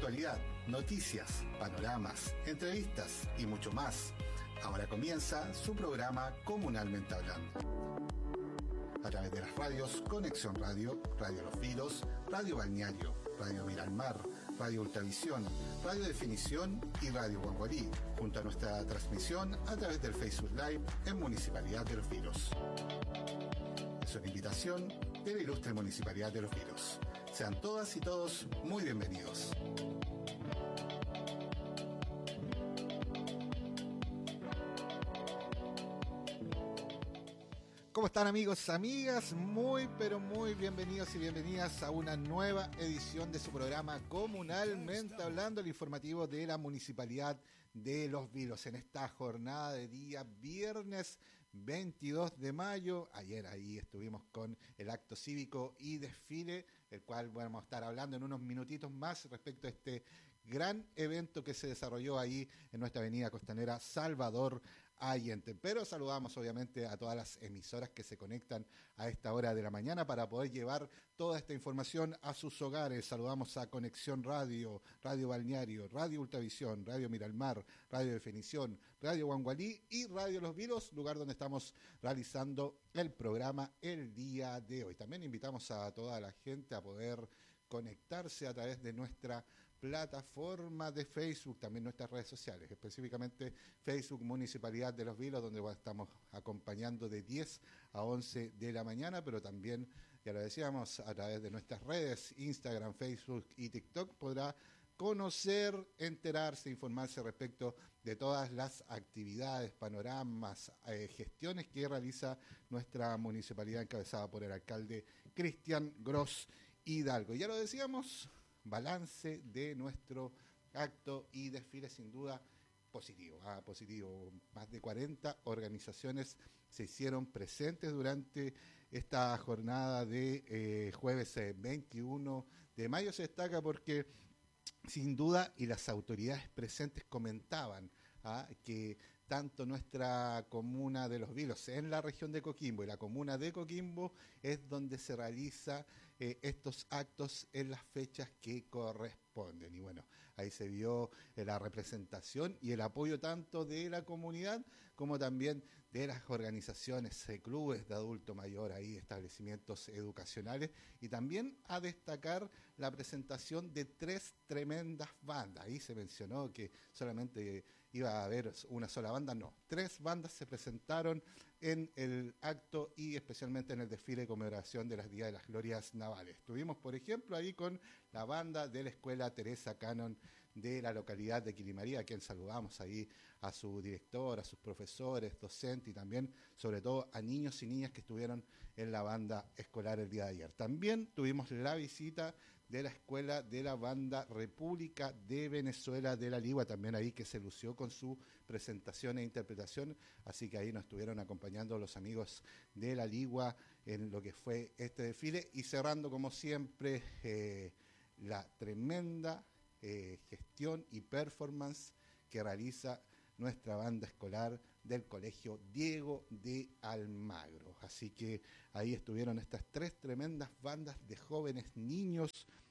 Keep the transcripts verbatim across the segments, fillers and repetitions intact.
actualidad, noticias, panoramas, entrevistas y mucho más. Ahora comienza su programa Comunalmente Hablando. A través de las radios Conexión Radio, Radio Los Vilos, Radio Balneario, Radio Miralmar, Radio Ultravisión, Radio Definición y Radio Guanguarí, junto a nuestra transmisión a través del Facebook Live en Municipalidad de Los Vilos. Es una invitación de la ilustre Municipalidad de Los Vilos. Sean todas y todos muy bienvenidos. ¿Cómo están, amigos, amigas? Muy, pero muy bienvenidos y bienvenidas a una nueva edición de su programa Comunalmente Hablando, el informativo de la Municipalidad de Los Vilos, en esta jornada de día viernes veintidós de mayo. Ayer ahí estuvimos con el acto cívico y desfile, el cual vamos a estar hablando en unos minutitos más respecto a este gran evento que se desarrolló ahí en nuestra avenida costanera Salvador Allende. Pero saludamos obviamente a todas las emisoras que se conectan a esta hora de la mañana para poder llevar toda esta información a sus hogares. Saludamos a Conexión Radio, Radio Balneario, Radio Ultravisión, Radio Miralmar, Radio Definición, Radio Guangualí y Radio Los Vilos, lugar donde estamos realizando el programa el día de hoy. También invitamos a toda la gente a poder conectarse a través de nuestra plataforma de Facebook, también nuestras redes sociales, específicamente Facebook Municipalidad de Los Vilos, donde estamos acompañando de diez a once de la mañana, pero también, ya lo decíamos, a través de nuestras redes, Instagram, Facebook y TikTok, podrá conocer, enterarse, informarse respecto de todas las actividades, panoramas, eh, gestiones que realiza nuestra municipalidad encabezada por el alcalde Cristian Gross Hidalgo. Ya lo decíamos, balance de nuestro acto y desfile sin duda positivo, ah, positivo. Más de cuarenta organizaciones se hicieron presentes durante esta jornada de eh, jueves eh, veintiuno de mayo. Se destaca porque sin duda, y las autoridades presentes comentaban ah, que tanto nuestra comuna de Los Vilos en la región de Coquimbo y la comuna de Coquimbo es donde se realiza eh, estos actos en las fechas que corresponden. Y bueno, ahí se vio eh, la representación y el apoyo tanto de la comunidad como también de las organizaciones, eh, clubes de adulto mayor, ahí establecimientos educacionales, y también a destacar la presentación de tres tremendas bandas. Ahí se mencionó que solamente iba a haber una sola banda, no, tres bandas se presentaron en el acto y especialmente en el desfile de conmemoración de las Días de las Glorias Navales. Estuvimos, por ejemplo, ahí con la banda de la Escuela Teresa Cannon de la localidad de Quilimaría, a quien saludamos ahí a su director, a sus profesores, docentes y también, sobre todo, a niños y niñas que estuvieron en la banda escolar el día de ayer. También tuvimos la visita de la escuela de la banda República de Venezuela de la Ligua, también ahí que se lució con su presentación e interpretación, así que ahí nos estuvieron acompañando los amigos de la Ligua en lo que fue este desfile, y cerrando como siempre eh, la tremenda eh, gestión y performance que realiza nuestra banda escolar del Colegio Diego de Almagro. Así que ahí estuvieron estas tres tremendas bandas de jóvenes niños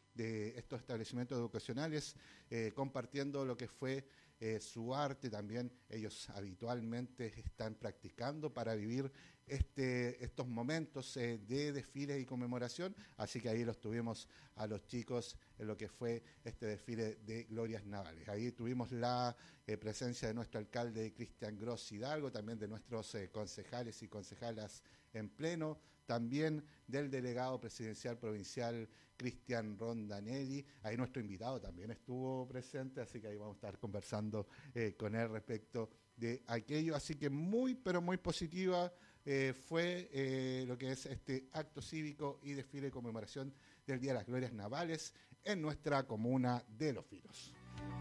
de estos establecimientos educacionales eh, compartiendo lo que fue eh, su arte. También ellos habitualmente están practicando para vivir este, estos momentos eh, de desfile y conmemoración, así que ahí los tuvimos a los chicos en lo que fue este desfile de Glorias Navales. Ahí tuvimos la eh, presencia de nuestro alcalde Cristian Gross Hidalgo, también de nuestros eh, concejales y concejalas en pleno, también del delegado presidencial provincial Cristian Rondanelli. Ahí nuestro invitado también estuvo presente, así que ahí vamos a estar conversando eh, con él respecto de aquello. Así que muy, pero muy positiva eh, fue eh, lo que es este acto cívico y desfile de conmemoración del Día de las Glorias Navales en nuestra comuna de Los Vilos.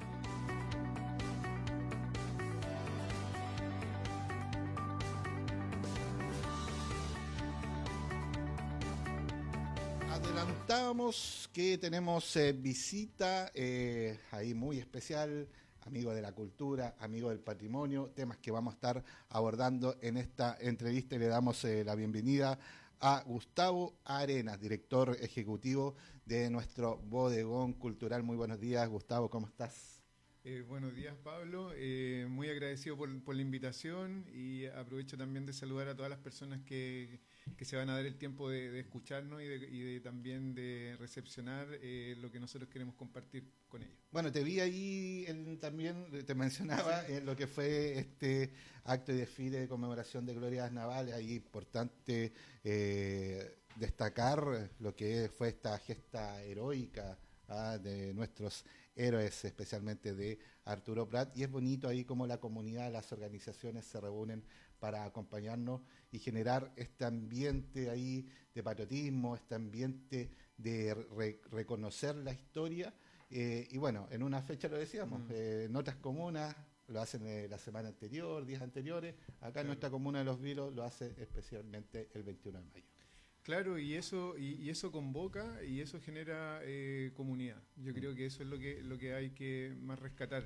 Adelantábamos que tenemos eh, visita eh, ahí muy especial, amigo de la cultura, amigo del patrimonio, temas que vamos a estar abordando en esta entrevista, y le damos eh, la bienvenida a Gustavo Arenas, director ejecutivo de nuestro bodegón cultural. Muy buenos días, Gustavo, ¿cómo estás? Eh, buenos días, Pablo. Eh, muy agradecido por, por la invitación y aprovecho también de saludar a todas las personas que, que se van a dar el tiempo de, de escucharnos y, de, y de, también de recepcionar eh, lo que nosotros queremos compartir con ellos. Bueno, te vi ahí en, también, te mencionaba sí. en lo que fue este acto y desfile de conmemoración de glorias navales. Ahí importante eh, destacar lo que fue esta gesta heroica ¿ah? de nuestros héroes, especialmente de Arturo Prat, y es bonito ahí como la comunidad, las organizaciones se reúnen para acompañarnos y generar este ambiente ahí de patriotismo, este ambiente de re reconocer la historia, eh, y bueno, en una fecha lo decíamos, mm. eh, en otras comunas lo hacen eh, la semana anterior, días anteriores, acá claro. en nuestra comuna de Los Vilos lo hace especialmente el veintiuno de mayo. Claro, y eso y, y eso convoca y eso genera eh, comunidad. Yo mm. creo que eso es lo que lo que hay que más rescatar.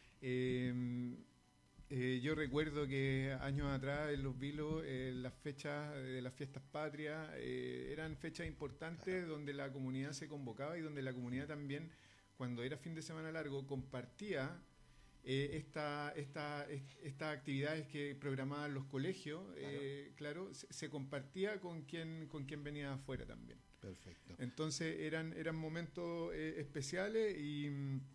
Eh, eh, yo recuerdo que años atrás en Los Vilos eh, las fechas de las fiestas patrias eh, eran fechas importantes claro. donde la comunidad se convocaba y donde la comunidad también, cuando era fin de semana largo, compartía Eh, esta, esta, estas actividades que programaban los colegios, claro, eh, claro se, se compartía con quien, con quien venía afuera también. Perfecto. Entonces eran, eran momentos eh, especiales y,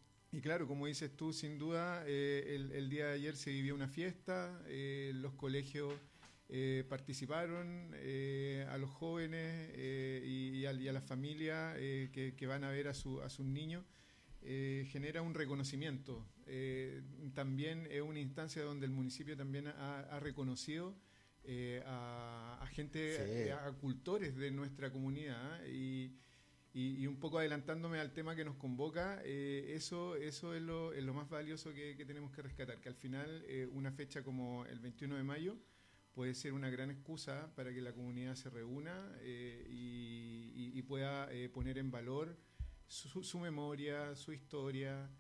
y claro, como dices tú, sin duda, eh, el, el día de ayer se vivió una fiesta, eh, los colegios eh, participaron, eh, a los jóvenes eh, y, y, a, y a las familias eh, que, que van a ver a, su, a sus niños. Eh, genera un reconocimiento. Eh, también es una instancia donde el municipio también ha, ha reconocido eh, a, a gente, sí. a, a cultores de nuestra comunidad y, y, y un poco adelantándome al tema que nos convoca, eh, eso, eso es, lo, es lo más valioso que, que tenemos que rescatar, que al final eh, una fecha como el veintiuno de mayo puede ser una gran excusa para que la comunidad se reúna eh, y, y, y pueda eh, poner en valor Su, su memoria, su historia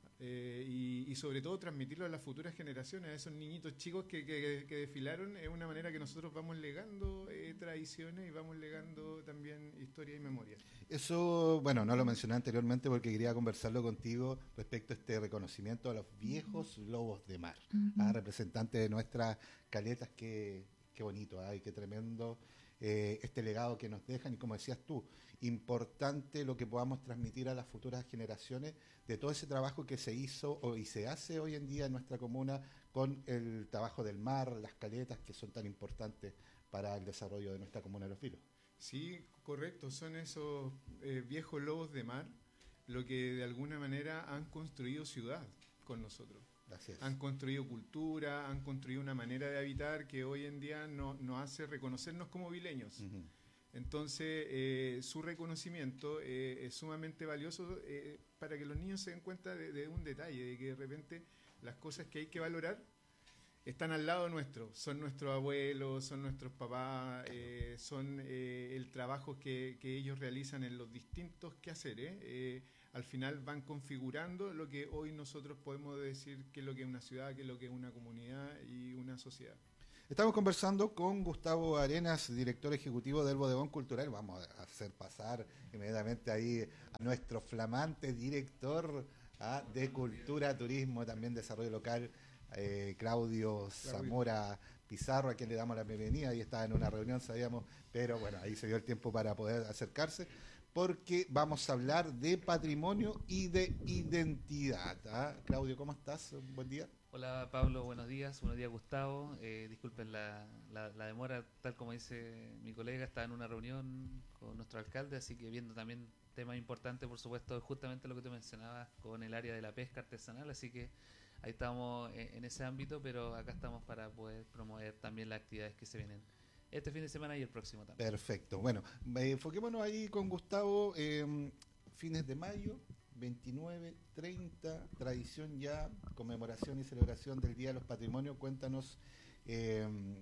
eh, y, y sobre todo transmitirlo a las futuras generaciones, a esos niñitos chicos que, que, que desfilaron. Es una manera que nosotros vamos legando eh, tradiciones y vamos legando también historia y memoria. Eso, bueno, no lo mencioné anteriormente porque quería conversarlo contigo respecto a este reconocimiento a los viejos uh-huh. lobos de mar, uh-huh. a representantes de nuestras caletas. Qué, qué bonito, ¿eh? Qué tremendo eh, este legado que nos dejan y como decías tú, importante lo que podamos transmitir a las futuras generaciones de todo ese trabajo que se hizo o, y se hace hoy en día en nuestra comuna con el trabajo del mar, las caletas que son tan importantes para el desarrollo de nuestra comuna de Los Vilos. Sí, correcto, son esos eh, viejos lobos de mar lo que de alguna manera han construido ciudad con nosotros. Gracias. Han construido cultura, han construido una manera de habitar que hoy en día no, nos hace reconocernos como vileños. Uh-huh. Entonces, eh, su reconocimiento eh, es sumamente valioso eh, para que los niños se den cuenta de, de un detalle, de que de repente las cosas que hay que valorar están al lado nuestro, son nuestros abuelos, son nuestros papás, eh, son eh, el trabajo que, que ellos realizan en los distintos quehaceres. Eh, al final van configurando lo que hoy nosotros podemos decir que es lo que es una ciudad, que es lo que es una comunidad y una sociedad. Estamos conversando con Gustavo Arenas, director ejecutivo del Bodegón Cultural. Vamos a hacer pasar inmediatamente ahí a nuestro flamante director ¿ah? de Cultura, Turismo, también Desarrollo Local, eh, Claudio Zamora Pizarro, a quien le damos la bienvenida. Ahí estaba en una reunión, sabíamos, pero bueno, ahí se dio el tiempo para poder acercarse, porque vamos a hablar de patrimonio y de identidad. ¿ah? Claudio, ¿cómo estás? Buen día. Hola Pablo, buenos días, buenos días Gustavo, eh, disculpen la, la, la demora, tal como dice mi colega, estaba en una reunión con nuestro alcalde, así que viendo también temas importantes, por supuesto, justamente lo que tú mencionabas con el área de la pesca artesanal, así que ahí estamos en, en ese ámbito, pero acá estamos para poder promover también las actividades que se vienen este fin de semana y el próximo también. Perfecto, bueno, eh, enfoquémonos ahí con Gustavo, eh, fines de mayo, veintinueve, treinta, tradición ya, conmemoración y celebración del Día de los Patrimonios. Cuéntanos eh,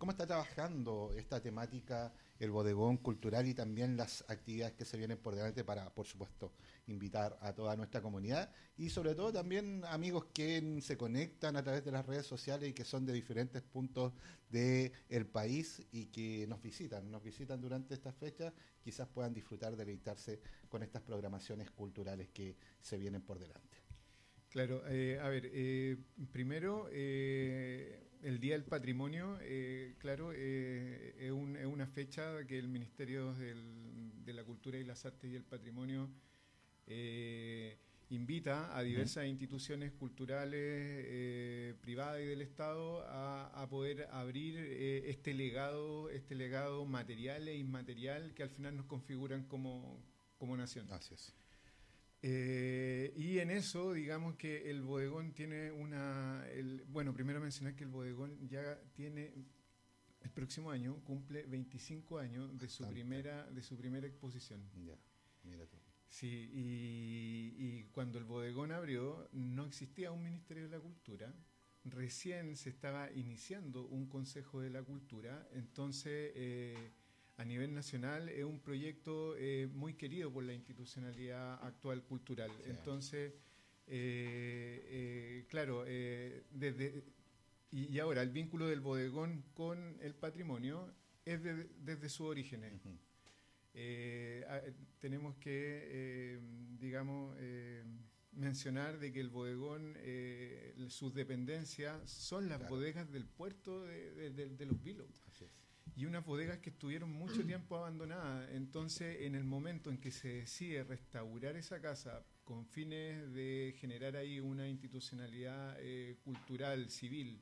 cómo está trabajando esta temática, el bodegón cultural y también las actividades que se vienen por delante para, por supuesto, invitar a toda nuestra comunidad y sobre todo también amigos que se conectan a través de las redes sociales y que son de diferentes puntos del país y que nos visitan, nos visitan durante estas fechas, quizás puedan disfrutar, deleitarse con estas programaciones culturales que se vienen por delante. Claro, eh, a ver, eh, primero, eh, el Día del Patrimonio, eh, claro, eh, es, un, es una fecha que el Ministerio del, de la Cultura y las Artes y el Patrimonio eh, invita a diversas uh-huh. instituciones culturales, eh, privadas y del Estado a, a poder abrir eh, este legado, este legado material e inmaterial que al final nos configuran como, como nación. Así es. Eh, y en eso, digamos que el bodegón tiene una... El, bueno, primero mencionar que el bodegón ya tiene, el próximo año, cumple veinticinco años de su primera de su primera exposición. Ya, mira tú. Sí, y, y cuando el bodegón abrió, no existía un Ministerio de la Cultura, recién se estaba iniciando un Consejo de la Cultura, entonces... Eh, a nivel nacional es un proyecto eh, muy querido por la institucionalidad actual cultural. Sí. Entonces, eh, eh, claro, eh, desde y, y ahora el vínculo del bodegón con el patrimonio es de, desde sus orígenes. Uh-huh. eh, a, tenemos que, eh, digamos, eh, mencionar de que el bodegón, eh, sus dependencias son las claro. bodegas del puerto de, de, de, de Los Vilos. Así es. Y unas bodegas que estuvieron mucho tiempo abandonadas. Entonces, en el momento en que se decide restaurar esa casa con fines de generar ahí una institucionalidad eh, cultural, civil,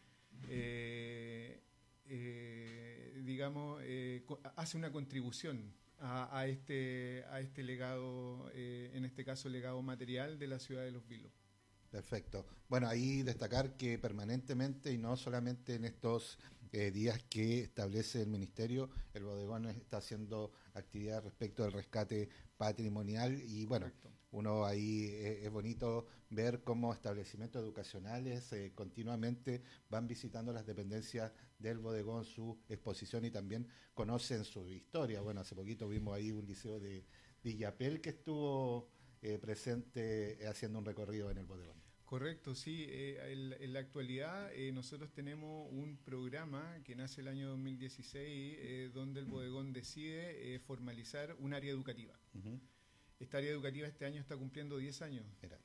eh, eh, digamos, eh, hace una contribución a, a, este, a este legado, eh, en este caso legado material de la ciudad de Los Vilos. Perfecto. Bueno, ahí destacar que permanentemente y no solamente en estos eh, días que establece el Ministerio, el bodegón está haciendo actividad respecto del rescate patrimonial y bueno, correcto. Uno ahí eh, es bonito ver cómo establecimientos educacionales eh, continuamente van visitando las dependencias del bodegón, su exposición y también conocen su historia. Bueno, hace poquito vimos ahí un liceo de Villapel que estuvo eh, presente eh, haciendo un recorrido en el bodegón. Correcto, sí. Eh, el, en la actualidad eh, nosotros tenemos un programa que nace el año dos mil dieciséis eh, donde el bodegón decide eh, formalizar un área educativa. Uh-huh. Esta área educativa este año está cumpliendo diez años. Era.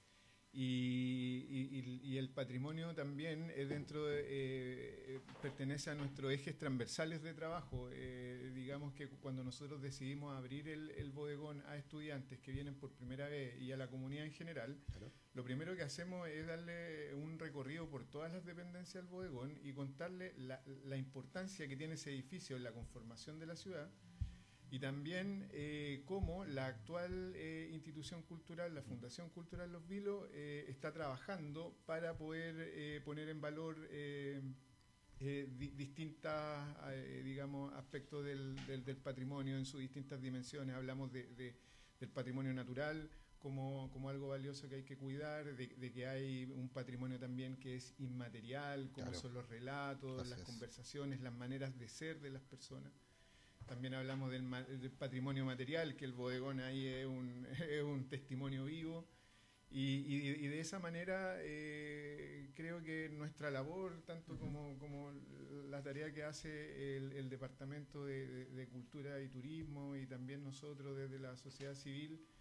Y, y, y el patrimonio también es dentro de, eh, pertenece a nuestros ejes transversales de trabajo. Eh, digamos que cuando nosotros decidimos abrir el, el bodegón a estudiantes que vienen por primera vez y a la comunidad en general, claro. Lo primero que hacemos es darle un recorrido por todas las dependencias del bodegón y contarle la, la importancia que tiene ese edificio en la conformación de la ciudad. Y también eh, cómo la actual eh, institución cultural, la Fundación Cultural Los Vilos, eh, está trabajando para poder eh, poner en valor eh, eh, di- distintas, eh, digamos, aspectos del, del, del patrimonio en sus distintas dimensiones. Hablamos de, de, del patrimonio natural como, como algo valioso que hay que cuidar, de, de que hay un patrimonio también que es inmaterial, como claro. son los relatos, Así las es. conversaciones, las maneras de ser de las personas. También hablamos del, ma- del patrimonio material, que el bodegón ahí es un, es un testimonio vivo. Y, y, y de esa manera eh, creo que nuestra labor, tanto uh-huh. como, como la tarea que hace el, el Departamento de, de, de Cultura y Turismo y también nosotros desde la sociedad civil,